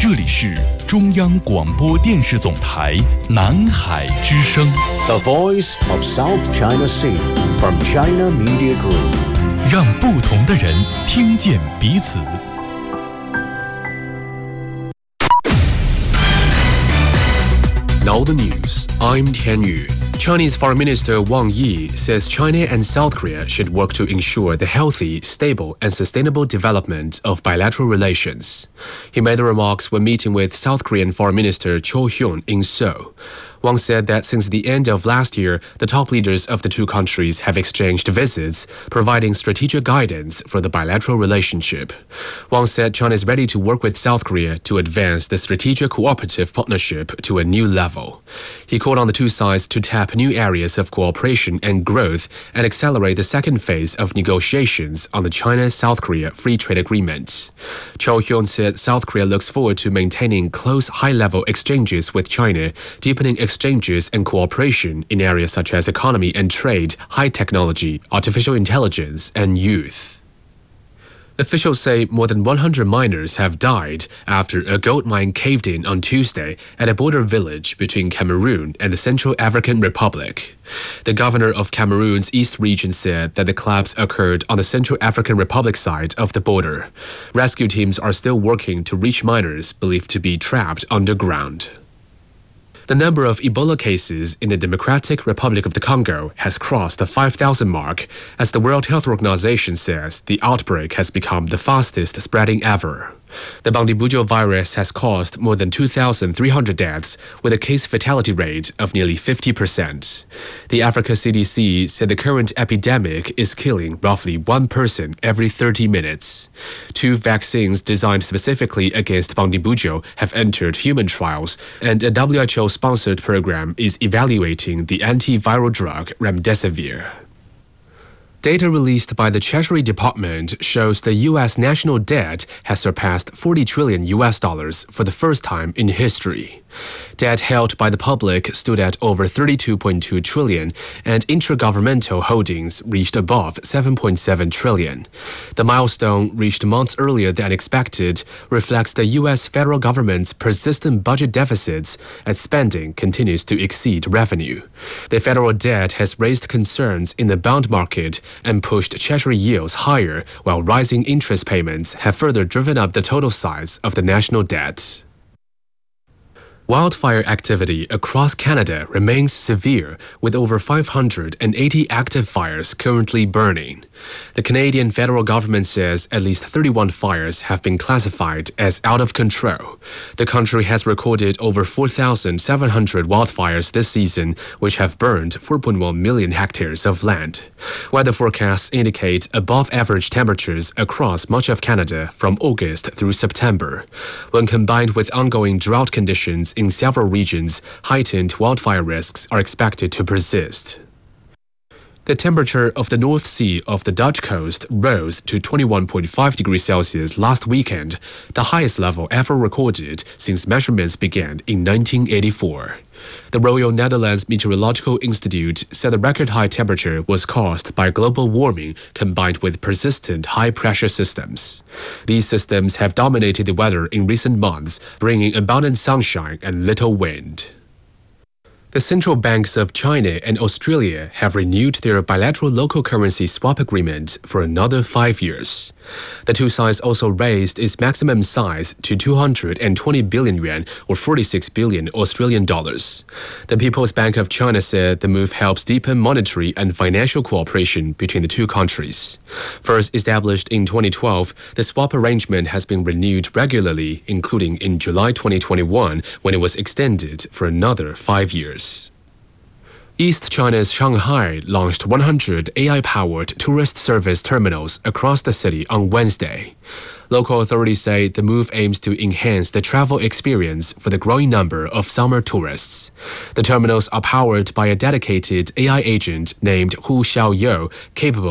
这里是中央广播电视总台南海之声 The Voice of South China Sea from China Media Group， 让不同的人听见彼此。 Now the news. I'm Tian Yu. Chinese Foreign Minister Wang Yi says China and South Korea should work to ensure the healthy, stable, and sustainable development of bilateral relations. He made the remarks when meeting with South Korean Foreign Minister Cho Hyun in Seoul. Wang said that since the end of last year, the top leaders of the two countries have exchanged visits, providing strategic guidance for the bilateral relationship. Wang said China is ready to work with South Korea to advance the strategic cooperative partnership to a new level. He called on the two sides to tap new areas of cooperation and growth and accelerate the second phase of negotiations on the China-South Korea Free Trade Agreement. Cho Hyun said South Korea looks forward to maintaining close high-level exchanges with China, deepening exchanges and cooperation in areas such as economy and trade, high technology, artificial intelligence, and youth. Officials say more than 100 miners have died after a gold mine caved in on Tuesday at a border village between Cameroon and the Central African Republic. The governor of Cameroon's East region said that the collapse occurred on the Central African Republic side of the border. Rescue teams are still working to reach miners believed to be trapped underground. The number of Ebola cases in the Democratic Republic of the Congo has crossed the 5,000 mark, as the World Health Organization says the outbreak has become the fastest spreading ever. The Bundibugyo virus has caused more than 2,300 deaths, with a case fatality rate of nearly 50%. The Africa CDC said the current epidemic is killing roughly one person every 30 minutes. Two vaccines designed specifically against Bundibugyo have entered human trials, and a WHO-sponsored program is evaluating the antiviral drug remdesivir. Data released by the Treasury Department shows the U.S. national debt has surpassed $40 trillion for the first time in history. Debt held by the public stood at over $32.2 trillion, and intergovernmental holdings reached above $7.7 trillion. The milestone, reached months earlier than expected, reflects the U.S. federal government's persistent budget deficits as spending continues to exceed revenue. The federal debt has raised concerns in the bond market and pushed Treasury yields higher, while rising interest payments have further driven up the total size of the national debt. Wildfire activity across Canada remains severe, with over 580 active fires currently burning. The Canadian federal government says at least 31 fires have been classified as out of control. The country has recorded over 4,700 wildfires this season, which have burned 4.1 million hectares of land. Weather forecasts indicate above-average temperatures across much of Canada from August through September. When combined with ongoing drought conditions in several regions, heightened wildfire risks are expected to persist. The temperature of the North Sea off the Dutch coast rose to 21.5 degrees Celsius last weekend, the highest level ever recorded since measurements began in 1984. The Royal Netherlands Meteorological Institute said the record high temperature was caused by global warming combined with persistent high-pressure systems. These systems have dominated the weather in recent months, bringing abundant sunshine and little wind. The central banks of China and Australia have renewed their bilateral local currency swap agreement for another 5 years. The two sides also raised its maximum size to 220 billion yuan, or 46 billion Australian dollars. The People's Bank of China said the move helps deepen monetary and financial cooperation between the two countries. First established in 2012, the swap arrangement has been renewed regularly, including in July 2021, when it was extended for another 5 years. East China's Shanghai launched 100 AI-powered tourist service terminals across the city on Wednesday. Local authorities say the move aims to enhance the travel experience for the growing number of summer tourists. The terminals are powered by a dedicated AI agent named Hu Xiaoyou, capable